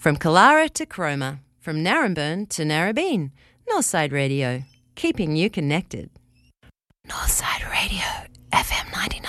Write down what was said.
From Kalara to Cromer, from Narrabeen to Narrabeen, Northside Radio, keeping you connected. Northside Radio, FM 99.